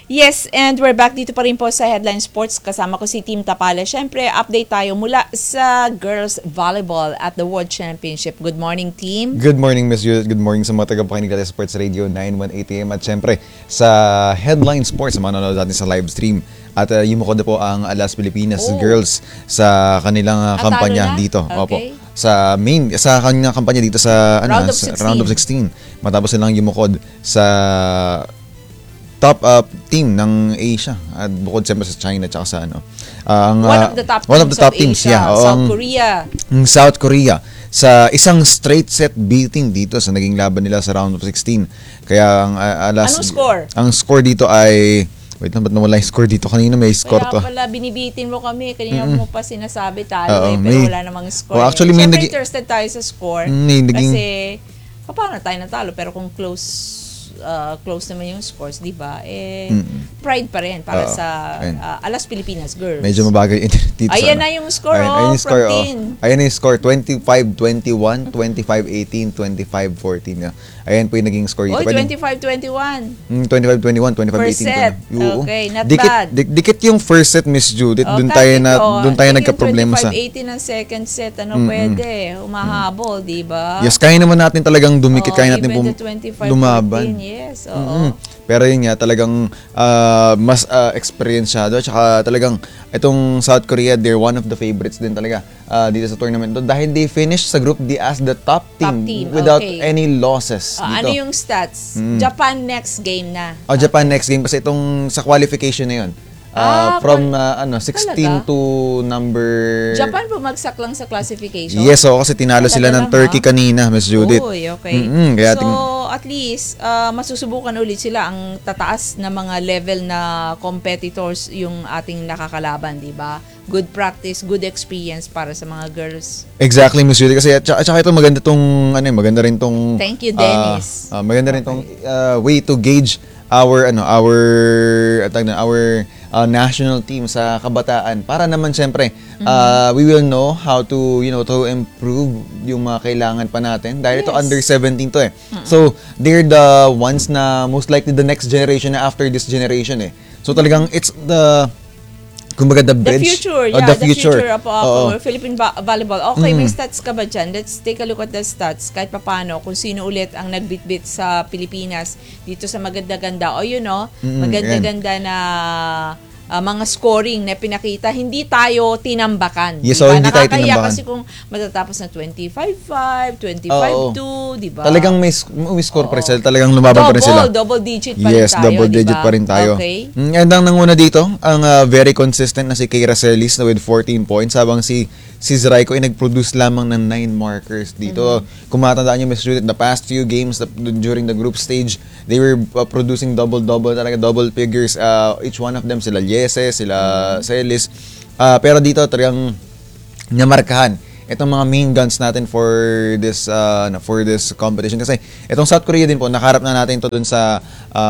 Yes, and we're back dito pa rin po sa Headline Sports. Kasama ko si Team Tapale. Siyempre, update tayo mula sa girls volleyball at the World Championship. Good morning, team. Good morning, Ms. Judith. Good morning sa mga tagapakinig natin sa Sports Radio 918 AM. At siyempre, sa Headline Sports, sa mga nanonood natin sa live stream. At yumukod na po ang Alas Pilipinas Girls sa kanilang kampanya dito. Okay. Opo. Sa kanilang kampanya dito sa round of 16. Matapos silang yumukod sa top team ng Asia at bukod siyempre sa China at sa one of the top teams Asia, South Korea. South Korea sa isang straight set beating dito sa naging laban nila sa round of 16. Kaya anong score? Ang score dito ay wait lang, ba't nawala yung score dito? Kanina may score to. Kaya pala binibitin mo kami. Kanina mo pa sinasabi tayo pero wala namang score. Actually, Siyempre interested tayo sa score. Kasi paano tayo natalo pero kung close naman yung scores, di ba? Pride pa rin para sa Alas Pilipinas Girls. Medyo mabagay dito. Ayan na yung score, Ayan na yung score, 25-21, 25-18, 25-14. Ayan po yung naging score dito. 25-21. 25-21, 25-18. First set. Okay, not bad. Dikit yung first set, Miss Judith. Doon tayo nagka-problema sa 25-18 ang second set. Pwede? Humahabol, di ba? Yes, kaya naman natin talagang dumikit. Kaya natin lumaban. Yes, oo. Pero yun nga, talagang mas experienceado. Tsaka talagang itong South Korea, they're one of the favorites din talaga dito sa tournament. Dahil they finished sa Group D as the top team without any losses dito. Ano yung stats? Japan next game na. Japan next game. Kasi itong sa qualification na yun. From 16 to number... Japan bumagsak lang sa classification? Yes, kasi tinalo sila ng Turkey kanina, Ms. Judith. Uy, okay. Kaya at least, masusubukan ulit sila ang tataas na mga level na competitors yung ating nakakalaban, di ba? Good practice, good experience para sa mga girls. Exactly, Ms. Judith. Kasi at saka ito maganda rin tong... Thank you, Dennis. Maganda rin tong way to gauge our national team sa kabataan para naman syempre we will know how to to improve yung mga kailangan pa natin dahil ito under 17 to so they're the ones na most likely the next generation na after this generation so talagang it's the kumbaga the bridge, the future of Philippine volleyball. Okay, may stats ka ba dyan? Let's take a look at the stats. Kahit paano, kung sino ulit ang nagbitbit sa Pilipinas dito sa maganda-ganda. Maganda-ganda na mga scoring na pinakita, hindi tayo tinambakan. Yes, diba? hindi tayo Nakakaya tinambakan. kasi kung matatapos na 25-5, 25-2, di ba? Talagang may score pa rin sila. Talagang lumaban pa rin sila. Double digit pa rin tayo. Yes, double digit pa rin tayo. Okay. And ang nanguna dito, ang very consistent na si Keira Celis with 14 points habang si Zraiko ay nag-produce lamang ng 9 markers dito. Kung matandaan niyo, Ms. Judith, the past few games during the group stage, they were producing double-double, talaga double figures. Each one of them, sila Yese, sila Celis. Pero dito, talagang namarkahan itong mga main guns natin for this competition kasi itong South Korea din po nakaharap na natin to dun sa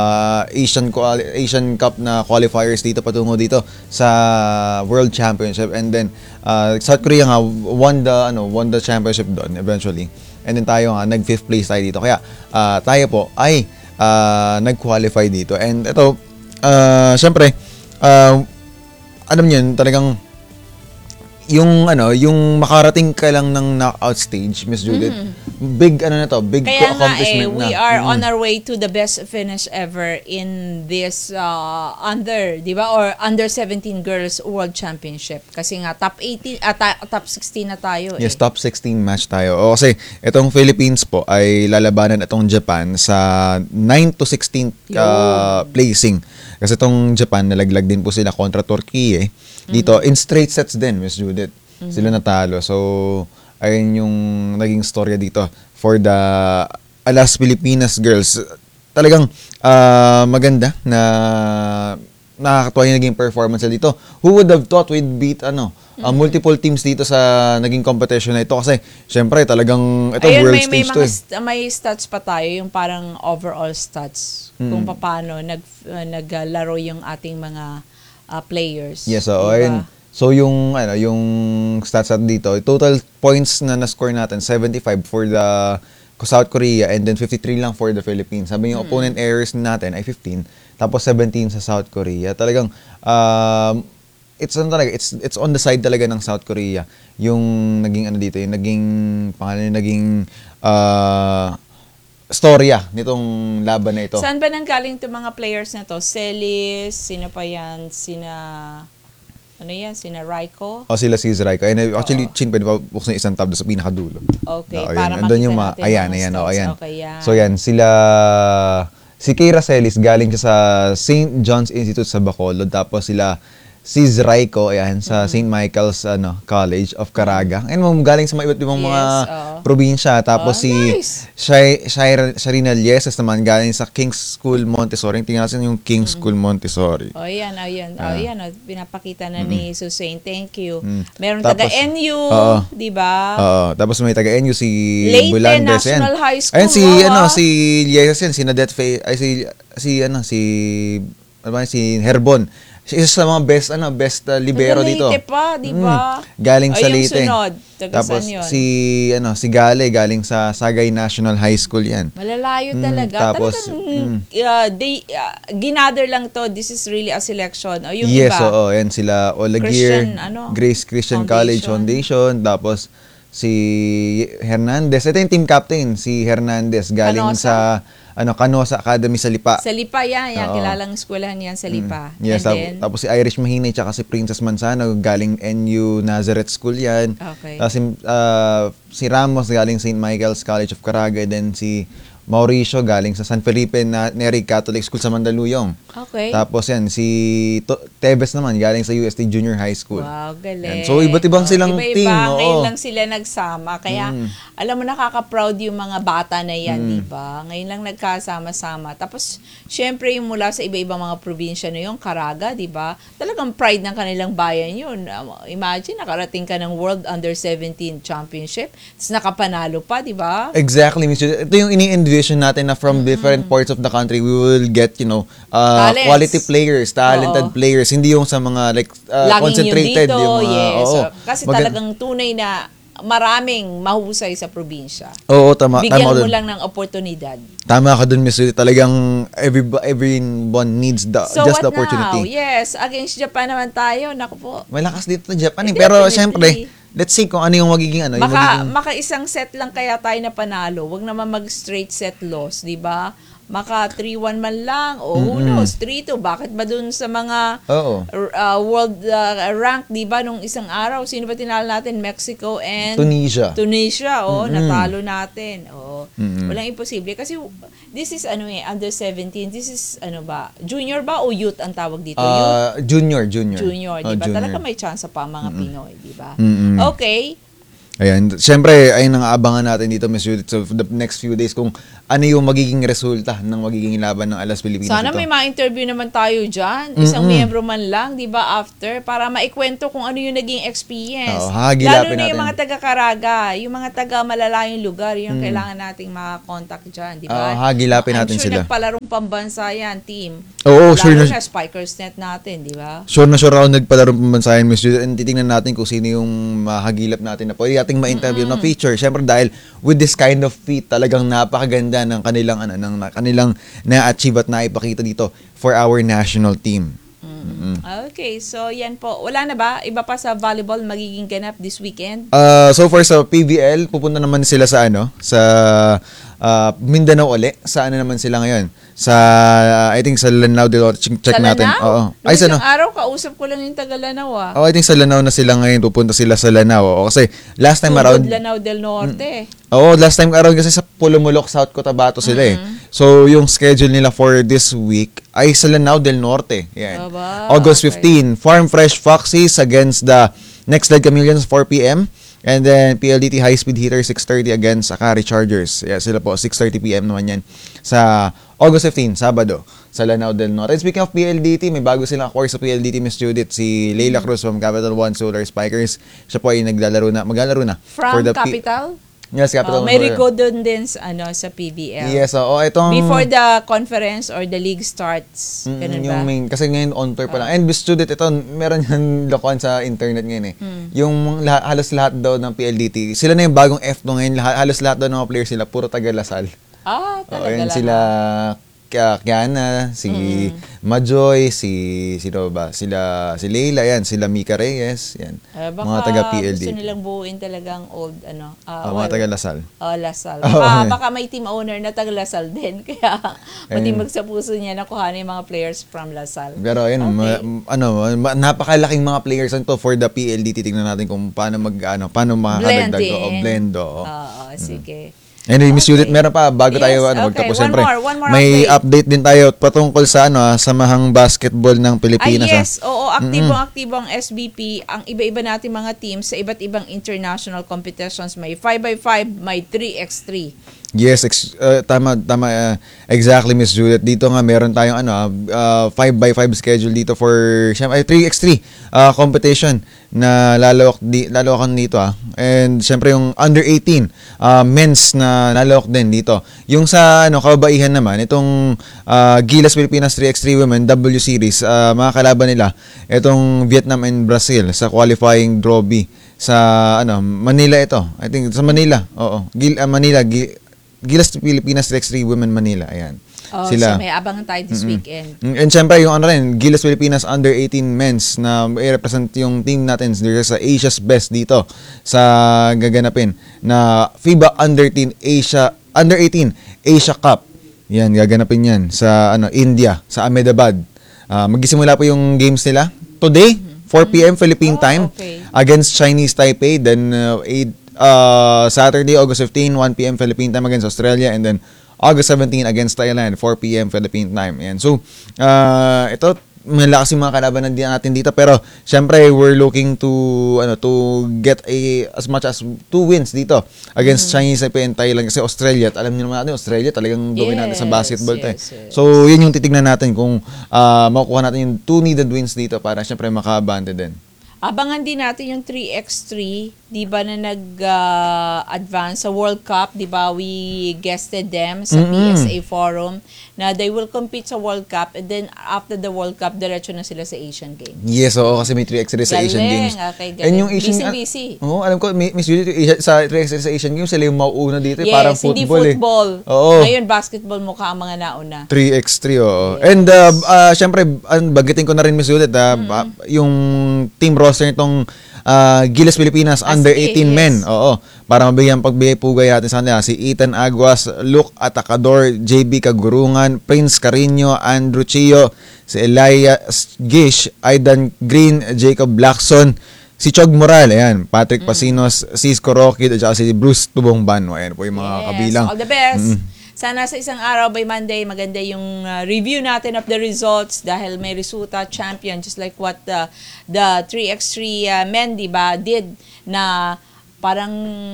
Asian Cup na qualifiers dito patungo dito sa World Championship and then South Korea nga won the championship doon eventually and then tayo nga nag 5th place tayo dito kaya tayo po ay nag-qualify dito and ito syempre alam niyo talagang yung makarating ka lang ng knockout stage, Miss Judith. Big big kaya accomplishment we are on our way to the best finish ever in this under 17 girls world championship kasi nga top 18 top 16 na tayo. Yes, top 16 match tayo. Kasi itong Philippines po ay lalabanan itong Japan sa 9 to 16 placing. Kasi itong Japan nalaglag din po sila kontra Turkey dito in straight sets din, Miss Judith. Sila natalo. So ayun yung naging storya dito for the Alas Pilipinas girls. Talagang maganda na nakakatuwa yung naging performance dito. Who would have thought we'd beat multiple teams dito sa naging competition na ito kasi syempre talagang itong world stage to may stats pa tayo yung parang overall stats kung paano naglaro yung ating mga players. Yes, diba? So yung stats dito, total points na na-score natin 75 for the South Korea and then 53 lang for the Philippines. Sabi yung opponent errors natin ay 15, Tapos 17 sa South Korea. Talagang it's on the side talaga ng South Korea. Yung naging ano dito, yung naging pangalan, naging storya nitong laban na ito. Saan ba nanggaling itong mga players na to? Celis, sino pa yan? Sina Raiko? O sila si Raiko. And actually, Chin, pwede pa buksan isang tab sa pinakadulo. Okay, para makita yung natin. Ayan. Ayan. Okay, yan. So yan, si Keira Celis galing siya sa St. John's Institute sa Bacolod. Tapos si Raiko, ayan, sa St. Michael's College of Caraga. And galing sa mga iba't ibang mga probinsya. Tapos nice. Sharina Lieses naman galing sa King's School Montessori. Tingnan natin yung King's School Montessori. Ayan. Pinapakita na ni Susain. Thank you. Meron Tapos, taga-NU, di ba? Tapos may taga-NU si Leyte Bulandes. National Ayan. High School. Ayan, si Lieses yan, si Nadet Faye, si Herbon. Siya isa sa mga best libero dito. Leyte pa, di ba? Galing sa Leyte. Yung sunod. Tapos yun? si Gale galing sa Sagay National High School yan. Malalayo talaga. Tapos, ginather lang to. This is really a selection. O yung yes, iba. oo. Yan sila Olaguer, Grace Christian College Foundation. Tapos si Hernandez. Ito yung team captain. Si Hernandez galing sa Canosa Academy sa Lipa. Sa Lipa yan. Kilalang eskwelahan yan sa Lipa. Yes, tapos si Irish Mahinay tsaka si Princess Manzano galing NU Nazareth School yan. Okay. Tapos si Ramos galing St. Michael's College of Caraga. Then si Mauricio galing sa San Felipe Neri Catholic School sa Mandaluyong. Okay. Tapos yan, si Tebes naman galing sa UST Junior High School. Wow, galing. Yan. So iba't ibang silang team. Ngayon lang sila nagsama. Kaya alam mo, nakaka-proud yung mga bata na yan, di ba? Ngayon lang nagkasama-sama. Tapos syempre yung mula sa iba-ibang mga probinsya na yung Caraga, di ba? Talagang pride ng kanilang bayan yun. Imagine, nakarating ka ng World Under-17 Championship. Tapos nakapanalo pa, di ba? Exactly, Miss Judy. Ito yung ini-envision natin na from different parts of the country, we will get, quality players, talented players. Hindi yung sa mga concentrated. Dito, yung yes. Kasi talagang tunay na maraming mahusay sa probinsya. Oo, tama. Bigyan tama mo dun. lang ng oportunidad. Tama ka dun, Miss Judy. Talagang everyone needs just the opportunity. Now? Yes, against Japan naman tayo. Naku po. Malakas dito sa Japan eh. Pero syempre, let's see kung ano yung magiging Maka isang set lang kaya tayo na panalo. Huwag naman mag-straight set loss, di ba? Maka 3-1 man lang o who knows, 3-2. Bakit ba dun sa mga world rank, di ba, nung isang araw, sino ba tinalo natin? Mexico and Tunisia, natalo natin. Walang imposible kasi this is under 17. This is junior ba o youth ang tawag dito? Junior, di ba? junior. Talaga may chance pa ang mga Pinoy, di ba? Okay. Ayan. Siyempre, ayun ang aabangan natin dito, Miss Judith, so the next few days kung ano yung magiging resulta ng magiging laban ng Alas Pilipinas. Sana may ma-interview naman tayo dyan. Isang miyembro man lang, di ba, after, para maikwento kung ano yung naging experience. Lalo na yung mga taga-Caraga, yung mga taga-malalayong lugar, yung kailangan nating makakontakt dyan, di ba? Hagilapin natin sure sila. Nagpalarong pambansa yan, team. Oo, sure na. Spikersnet natin, di ba? Sure ako nagpalarong pambansa yan, Miss Judith, and titingnan natin kung sino yung mahagilap natin na pwede nating ma-interview na feature. Siyempre dahil with this kind of feat, talagang napakaganda ng kanilang na-achieve at naipakita dito for our national team. Okay, so yan po. Wala na ba? Iba pa sa volleyball magiging ganap this weekend? So far sa PBL, pupunta naman sila sa Mindanao uli. Sa naman sila ngayon? Sa I think sa Lanao del Norte. Check natin. Oo. Ay, sa araw kausap ko lang yung taga Lanao I think sa Lanao na sila ngayon. Pupunta sila sa Lanao. Kasi last time around Lanao del Norte. Last time around kasi sa Pulumulok, South Cotabato sila So yung schedule nila for this week ay sa Lanao del Norte. Yan. August 15, Farm Fresh Foxes against the Next Leg Chameleons 4 p.m. And then PLDT High Speed Heater 6:30 against Akari Chargers. Yeah, sila po 6:30 p.m. naman yan sa August 15, Sabado sa Lanao del Norte. And speaking of PLDT, may bago silang course sa PLDT, Miss Judith, si Leila Cruz from Capital One Solar Spikers. Siya po ay maglalaro na from Capital? Yes, Capital. May record din sa PBL. Yes, itong before the conference or the league starts. Ganun ba? Kasi ngayon on tour pa lang. And Miss Judith, ito meron yan lokohan sa internet ngayon Yung halos lahat daw ng PLDT, sila na yung bagong F2 ngayon. Halos lahat daw ng mga players sila puro taga Lasal. Talaga yan lang. sila Kiana, si Majoy, sino ba? Si Leila, yan, sila Mika Reyes, yan. Baka mga taga PLD. gusto nilang buuin talagang old, mga taga Lasal. Lasal. Oh, Baka may team owner na taga Lasal din. Kaya matimag sa puso niya na kuhanin yung mga players from Lasal. Pero ayun, napakalaking mga players nito for the PLD. Titingnan natin kung paano makakadagdag o blend. Sige. Anyway, Miss Judith, meron pa bago tayo magtapos. Siyempre, may update din tayo patungkol sa Samahang Basketball ng Pilipinas. Yes, oo, aktibo ang SBP. Ang iba-iba nating mga teams sa iba't ibang international competitions. May 5x5, may 3x3. Yes, tama, exactly, Miss Judith. Dito nga meron tayong 5x5 schedule dito for 3x3 competition na lalawakan dito And syempre yung under 18 men's na lalawak din dito. Yung sa kababaihan naman, itong Gilas Pilipinas 3x3 Women W Series, mga kalaban nila itong Vietnam and Brazil sa qualifying draw B sa Manila ito. I think sa Manila. Oo. Manila Gilas Pilipinas 3x3 Women Manila. Ayan. Sila. So may abangan tayo this weekend. And syempre yung Gilas Pilipinas under 18 men's na i-represent yung team natin sa Asia's Best dito sa gaganapin na FIBA under 18 Asia Cup. Yan, gaganapin yan sa India, sa Ahmedabad. Magsisimula po yung games nila today, 4 p.m. Philippine time against Chinese Taipei, then Saturday, August 15, 1 p.m. Philippine time against Australia, and then August 17 against Thailand, 4 p.m. Philippine time. Yan. So, ito, malakas yung mga kalaban natin dito, pero syempre we're looking to get as much as 2 wins dito against Chinese Taipei and Thailand, kasi Australia, at alam niyo naman natin, Australia talagang gawin natin sa basketball. Yes. So, yun yung titignan natin kung makukuha natin yung 2 needed wins dito para syempre makaabante din. Abangan din natin yung 3x3, di ba, na nag-advance sa World Cup, di ba, we guested them sa PSA Forum na they will compete sa World Cup, and then after the World Cup, diretso na sila sa Asian Games. Yes, kasi may 3x3 sa Asian Games. Okay, galing. And yung Asian, busy. Alam ko, Miss Judith, sa 3x3 sa Asian Games, sila yung mauuna dito, parang football. Yes, hindi football. Ngayon, basketball mukha ang mga nauna. 3x3, Yes. And, syempre, bagitin ko na rin, Miss Judith, yung team roster nitong Gilas Pilipinas under 18 men. Para mabigyan pagbigay-pugay natin sa kanila si Ethan Aguas, Luke Atacador, JB Kagurungan, Prince Carino, Andrew Chio, si Elias Gish, Aidan Green, Jacob Blackson, si Chog Moral, ayan, Patrick Pasinos, Cisco Rocky, at si Bruce Tubongban. Ayan po yung mga kabilang. All the best. Sana sa isang araw by Monday, maganda yung review natin of the results dahil may resulta champion, just like what the 3x3 men, diba, did na parang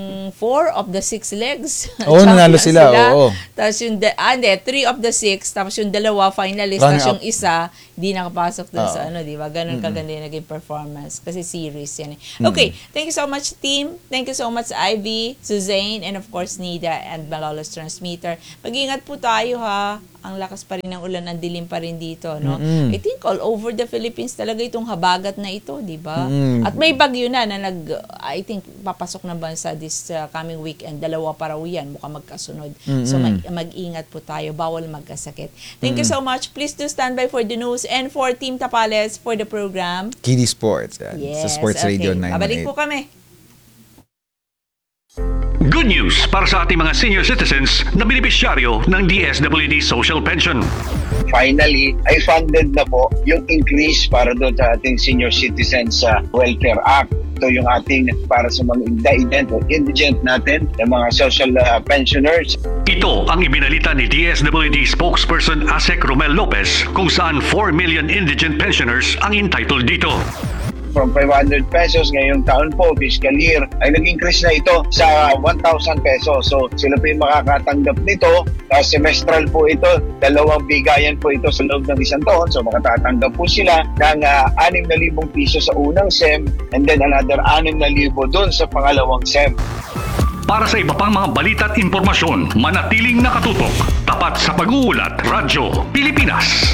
4 of the 6 legs. Nanalo sila. Tapos yung 3 of the 6, tapos yung 2 finalist, tapos yung isa di nakapasok dun sa di ba? Ganun kaganda yung naging performance. Kasi series yan. Okay, thank you so much, team. Thank you so much, Ivy, Suzanne, and of course, Nida and Malolos Transmitter. Mag-ingat po tayo, ha. Ang lakas pa rin ng ulan, ang dilim pa rin dito, no? I think all over the Philippines talaga itong habagat na ito, di ba? At may bagyo na I think papasok ng bansa this coming weekend. 2 pa raw yan, mukhang magkasunod. So mag-ingat po tayo, bawal magkasakit. Thank you so much. Please do stand by for the news and for Team Tapales for the program. KD Sports. Sa Sports Radio 918. Babalik po kami. Good news para sa ating mga senior citizens na benepisyaryo ng DSWD Social Pension. Finally, ay funded na po yung increase para doon sa ating Senior Citizens Welfare Act. Ito yung ating para sa mga indigent natin, yung mga social pensioners. Ito ang ibinalita ni DSWD spokesperson Asek Romel Lopez kung saan 4 million indigent pensioners ang entitled dito. From 500 pesos ngayong taon po, fiscal year, ay nag-increase na ito sa 1,000 pesos. So sila po yung makakatanggap nito. Semestral po ito, 2 bigayan po ito sa loob ng isang taon. So makatatanggap po sila ng 6,000 piso sa unang SEM and then another 6,000 doon sa pangalawang SEM. Para sa iba pang mga balita at impormasyon, manatiling nakatutok. Tapat sa pag-uulat, Radyo Pilipinas.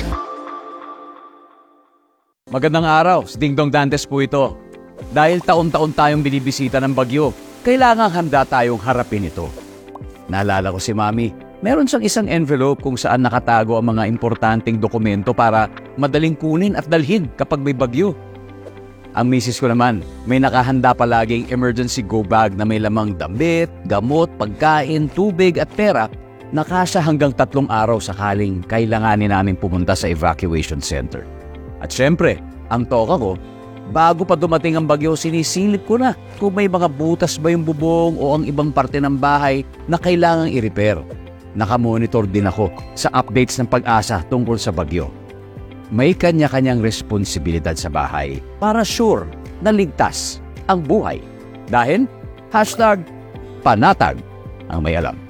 Magandang araw, si Dingdong Dantes po ito. Dahil taon-taon tayong binibisita ng bagyo, kailangang handa tayong harapin ito. Naalala ko si Mami Meron siyang isang envelope kung saan nakatago ang mga importanteng dokumento para madaling kunin at dalhin kapag may bagyo. Ang misis ko naman, may nakahanda palaging emergency go bag na may lamang damit, gamot, pagkain, tubig at pera na kasya hanggang 3 araw sakaling kailanganin namin pumunta sa evacuation center. At syempre, ang toka ko, bago pa dumating ang bagyo, sinisilip ko na kung may mga butas ba yung bubong o ang ibang parte ng bahay na kailangang i-repair. Nakamonitor din ako sa updates ng Pag-asa tungkol sa bagyo. May kanya-kanyang responsibilidad sa bahay para sure na ligtas ang buhay. Dahil #panatag ang may alam.